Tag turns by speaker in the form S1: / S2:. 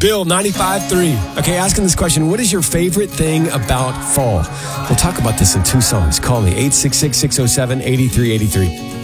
S1: Bill, 95.3. Okay, asking this question, what is your favorite thing about fall? We'll talk about this in two songs. Call me, 866-607-8383.